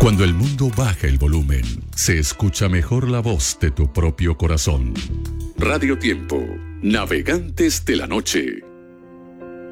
Cuando el mundo baja el volumen, se escucha mejor la voz de tu propio corazón. Radio Tiempo, navegantes de la noche.